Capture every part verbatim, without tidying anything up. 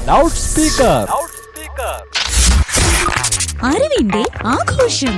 Loud speaker. അറിവിന്റെ ആഘോഷം.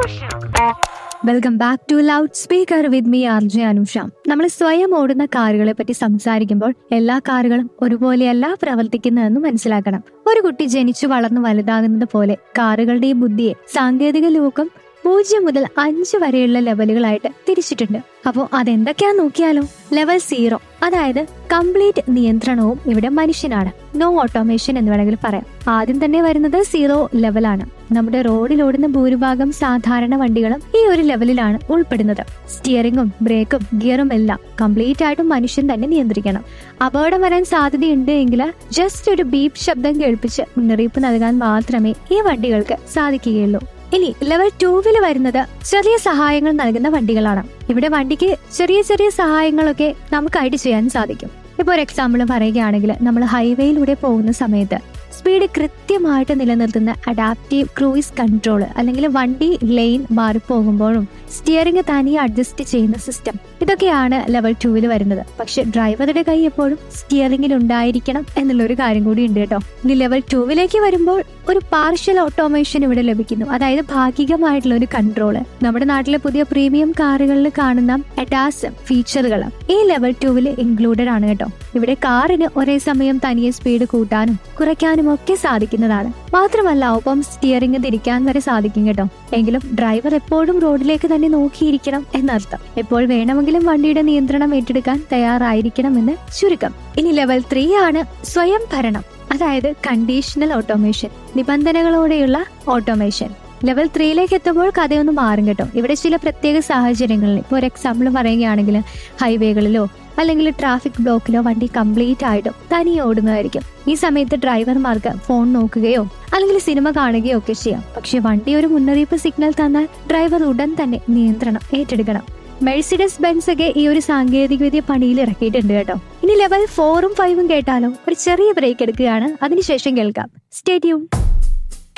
Welcome back to loud speaker with me R J Anusha. നമ്മൾ സ്വയം ഓടുന്ന കാറുകളെ പറ്റി സംസാരിക്കുമ്പോൾ എല്ലാ കാറുകളും ഒരുപോലെയല്ല പ്രവർത്തിക്കുന്നതെന്ന് മനസ്സിലാക്കണം. ഒരു കുട്ടി ജനിച്ചു വളർന്നു വലുതാകുന്നത് പോലെ കാറുകളുടെ ഈ ബുദ്ധിയെ സാങ്കേതിക ലോകം പൂജ്യം മുതൽ അഞ്ച് വരെയുള്ള ലെവലുകളായിട്ട് തിരിച്ചിട്ടുണ്ട്. അപ്പോൾ അതെന്തൊക്കെയാ നോക്കിയാലോ. ലെവൽ സീറോ, അതായത് കംപ്ലീറ്റ് നിയന്ത്രണവും ഇവിടെ മനുഷ്യനാണ്. നോ ഓട്ടോമേഷൻ എന്ന് വേണമെങ്കിൽ പറയാം. ആദ്യം തന്നെ വരുന്നത് സീറോ ലെവലാണ്. നമ്മുടെ റോഡിലോടുന്ന ഭൂരിഭാഗം സാധാരണ വണ്ടികളും ഈ ഒരു ലെവലിലാണ് ഉൾപ്പെടുന്നത്. സ്റ്റിയറിംഗും ബ്രേക്കും ഗിയറും എല്ലാം കംപ്ലീറ്റ് ആയിട്ടും മനുഷ്യൻ തന്നെ നിയന്ത്രിക്കണം. അപകടം വരാൻ സാധ്യതയുണ്ട് എങ്കിൽ ജസ്റ്റ് ഒരു ബീപ്പ് ശബ്ദം കേൾപ്പിച്ച് മുന്നറിയിപ്പ് നൽകാൻ മാത്രമേ ഈ വണ്ടികൾക്ക് സാധിക്കുകയുള്ളൂ. ഇനി ലെവൽ ടൂവില് വരുന്നത് ചെറിയ സഹായങ്ങൾ നൽകുന്ന വണ്ടികളാണ്. ഇവിടെ വണ്ടിക്ക് ചെറിയ ചെറിയ സഹായങ്ങളൊക്കെ നമുക്കായിട്ട് ചെയ്യാൻ സാധിക്കും. ഇപ്പൊ ഒരു എക്സാമ്പിൾ പറയുകയാണെങ്കിൽ, നമ്മൾ ഹൈവേയിലൂടെ പോകുന്ന സമയത്ത് സ്പീഡ് കൃത്യമായിട്ട് നിലനിർത്തുന്ന അഡാപ്റ്റീവ് ക്രൂയിസ് കൺട്രോൾ, അല്ലെങ്കിൽ വണ്ടി ലൈൻ മാറിപ്പോകുമ്പോഴും സ്റ്റിയറിംഗ് തനിയെ അഡ്ജസ്റ്റ് ചെയ്യുന്ന സിസ്റ്റം, ഇതൊക്കെയാണ് ലെവൽ ടൂവിൽ വരുന്നത്. പക്ഷെ ഡ്രൈവറുടെ കൈ എപ്പോഴും സ്റ്റിയറിംഗിൽ ഉണ്ടായിരിക്കണം എന്നുള്ളൊരു കാര്യം കൂടി ഉണ്ട് കേട്ടോ. ഇനി ലെവൽ ടൂവിലേക്ക് വരുമ്പോൾ ഒരു പാർഷ്യൽ ഓട്ടോമേഷൻ ഇവിടെ ലഭിക്കുന്നു, അതായത് ഭാഗികമായിട്ടുള്ള ഒരു കൺട്രോള്. നമ്മുടെ നാട്ടിലെ പുതിയ പ്രീമിയം കാറുകളിൽ കാണുന്ന അഡാസ് ഫീച്ചറുകൾ ഈ ലെവൽ ടൂവിൽ ഇൻക്ലൂഡഡ് ആണ് കേട്ടോ. ഇവിടെ കാറിന് ഒരേ സമയം തനിയെ സ്പീഡ് കൂട്ടാനും കുറയ്ക്കാനും ഒക്കെ സാധിക്കുന്നതാണ്. മാത്രമല്ല ഒപ്പം സ്റ്റിയറിംഗ് തിരിക്കാൻ വരെ സാധിക്കും കേട്ടോ. എങ്കിലും ഡ്രൈവർ എപ്പോഴും റോഡിലേക്ക് തന്നെ നോക്കിയിരിക്കണം എന്നർത്ഥം. എപ്പോൾ വേണമെങ്കിലും വണ്ടിയുടെ നിയന്ത്രണം ഏറ്റെടുക്കാൻ തയ്യാറായിരിക്കണം എന്ന് ചുരുക്കം. ഇനി ലെവൽ ത്രീ ആണ് സ്വയം ഭരണം, അതായത് കണ്ടീഷണൽ ഓട്ടോമേഷൻ, നിബന്ധനകളോടെയുള്ള ഓട്ടോമേഷൻ. ലെവൽ ത്രീയിലേക്ക് എത്തുമ്പോൾ കഥയൊന്നും മാറും കേട്ടോ. ഇവിടെ ചില പ്രത്യേക സാഹചര്യങ്ങളിൽ, ഇപ്പോൾ ഒരു എക്സാമ്പിൾ പറയുകയാണെങ്കിൽ ഹൈവേകളിലോ അല്ലെങ്കിൽ ട്രാഫിക് ബ്ലോക്കിലോ വണ്ടി കംപ്ലീറ്റ് ആയിട്ടും തനിയെ ഓടുന്നതായിരിക്കും. ഈ സമയത്ത് ഡ്രൈവർമാർക്ക് ഫോൺ നോക്കുകയോ അല്ലെങ്കിൽ സിനിമ കാണുകയോ ഒക്കെ ചെയ്യാം. പക്ഷെ വണ്ടി ഒരു മുന്നറിയിപ്പ് സിഗ്നൽ തന്നാൽ ഡ്രൈവർ ഉടൻ തന്നെ നിയന്ത്രണം ഏറ്റെടുക്കണം. മെഴ്സിഡസ് ബെൻസ് ഒക്കെ ഈ ഒരു സാങ്കേതിക വിദ്യ പണിയിൽ ഇറക്കിയിട്ടുണ്ട് കേട്ടോ. ഇനി ലെവൽ ഫോറും ഫൈവും കേട്ടാലോ. ഒരു ചെറിയ ബ്രേക്ക് എടുക്കുകയാണ്, അതിനുശേഷം കേൾക്കാം. Stay tune.